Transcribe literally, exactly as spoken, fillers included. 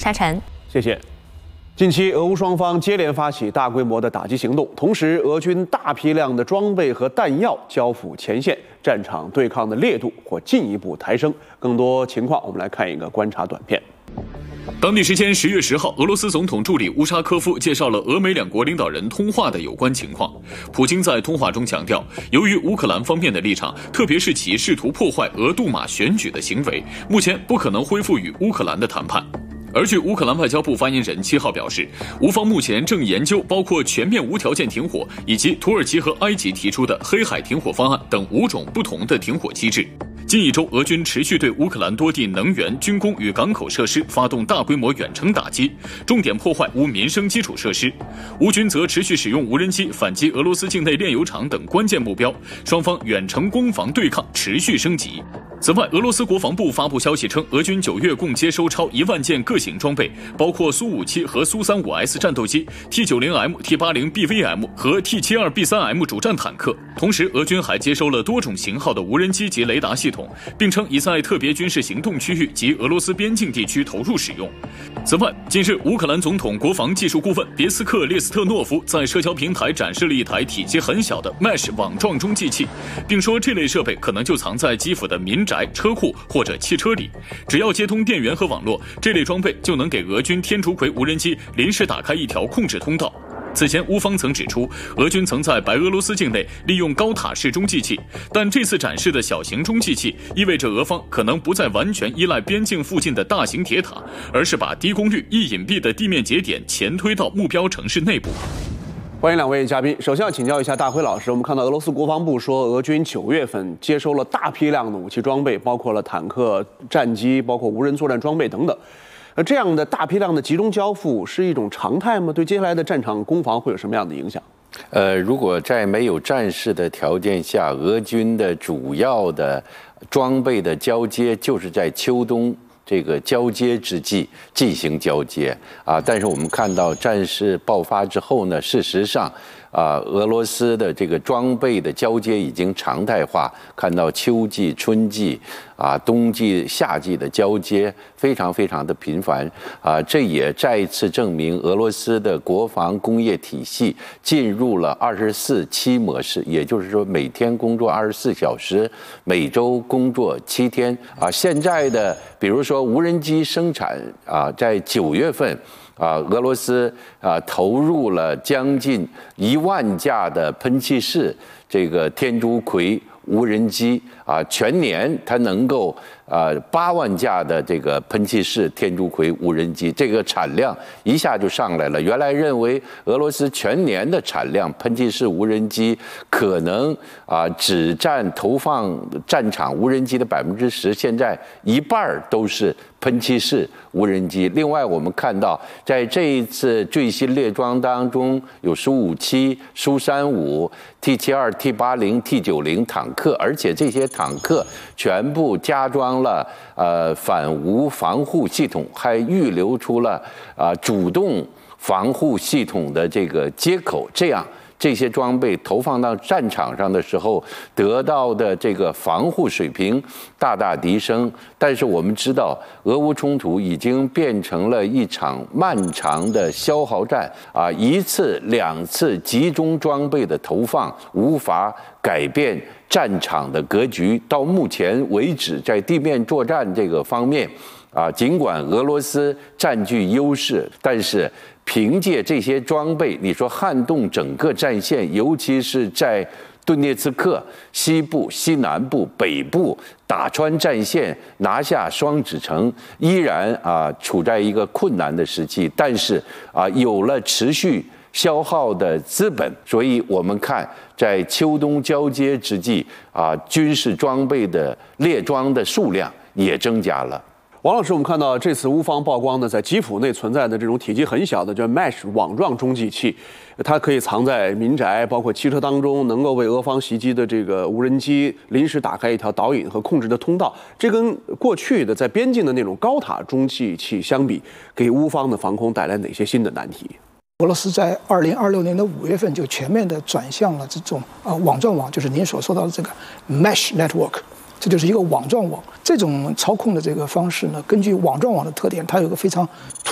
沙尘， 谢谢。近期，俄乌双方接连发起大规模的打击行动，同时，俄军大批量的装备和弹药交付前线，战场对抗的烈度或进一步抬升。更多情况，我们来看一个观察短片。 当地时间十月十号，俄罗斯总统助理乌沙科夫介绍了俄美两国领导人通话的有关情况。普京在通话中强调，由于乌克兰方面的立场，特别是其试图破坏俄杜马选举的行为，目前不可能恢复与乌克兰的谈判。 而据乌克兰外交部发言人七号表示，乌方目前正研究包括全面无条件停火以及土耳其和埃及提出的黑海停火方案等五种不同的停火机制。近一周，俄军持续对乌克兰多地能源、军工与港口设施发动大规模远程打击，重点破坏乌民生基础设施。乌军则持续使用无人机反击俄罗斯境内炼油厂等关键目标，双方远程攻防对抗持续升级。 此外，俄罗斯国防部发布消息称，俄军九月共接收超一万件各型装备，包括苏五七和苏三五 S 战斗机、T 九十 M、T 八十 B V M 和 T 七十二 B 三 M 主战坦克。同时，俄军还接收了多种型号的无人机及雷达系统，并称已在特别军事行动区域及俄罗斯边境地区投入使用。此外，近日，乌克兰总统国防技术顾问别斯克列斯特诺夫在社交平台展示了一台体积很小的 Mesh 网状中继器，并说这类设备可能就藏在基辅的民宅、车库或者汽车里，只要接通电源和网络，这类装备就能给俄军天竺葵无人机临时打开一条控制通道。此前，乌方曾指出，俄军曾在白俄罗斯境内利用高塔式中继器，但这次展示的小型中继器意味着俄方可能不再完全依赖边境附近的大型铁塔，而是把低功率、易隐蔽的地面节点前推到目标城市内部。 欢迎两位嘉宾。首先要请教一下大辉老师，我们看到俄罗斯国防部说，俄军九月份接收了大批量的武器装备，包括了坦克、战机，包括无人作战装备等等。呃，这样的大批量的集中交付是一种常态吗？对接下来的战场攻防会有什么样的影响？ 呃，如果在没有战事的条件下，俄军的主要的装备的交接就是在秋冬 这个交接之际进行交接啊，但是我们看到战事爆发之后呢，事实上啊，俄罗斯的这个装备的交接已经常态化，看到秋季、春季啊、冬季、夏季的交接非常非常的频繁啊，这也再一次证明俄罗斯的国防工业体系进入了二十四七模式，也就是说每天工作二十四小时，每周工作七天啊。现在的比如说 无人机生产啊，在九月份啊，俄罗斯啊投入了将近一万架的喷气式这个天竺葵无人机啊，全年它能够啊八万架的这个喷气式天竺葵无人机，这个产量一下就上来了。原来认为俄罗斯全年的产量喷气式无人机可能啊只占投放战场无人机的百分之十，现在一半都是 喷气式无人机。另外，我们看到，在这一次最新列装当中，有苏五七、苏三五、T 七十二、T 八十、T 九十坦克，而且这些坦克全部加装了呃反无防护系统，还预留出了啊、呃、主动防护系统的这个接口，这样 这些装备投放到战场上的时候，得到的这个防护水平大大提升。但是我们知道，俄乌冲突已经变成了一场漫长的消耗战啊！一次、两次集中装备的投放，无法改变战场的格局。到目前为止，在地面作战这个方面， 啊，尽管俄罗斯占据优势，但是凭借这些装备，你说撼动整个战线，尤其是在顿涅茨克西部、西南部、北部打穿战线，拿下双子城，依然啊处在一个困难的时期。但是啊，有了持续 消耗的资本，所以我们看，在秋冬交接之际，啊，军事装备的列装的数量也增加了。 王老师，我们看到这次乌方曝光的在基辅内存在的这种体积很小的叫 Mesh 网状中继器，它可以藏在民宅、包括汽车当中，能够为俄方袭击的这个无人机临时打开一条导引和控制的通道。这跟过去的在边境的那种高塔中继器相比，给乌方的防空带来哪些新的难题？ 俄罗斯在二零二六年的五月份就全面的转向了这种呃网状网，就是您所说到的这个 Mesh Network。 这就是一个网状网，这种操控的这个方式呢，根据网状网的特点，它有一个非常突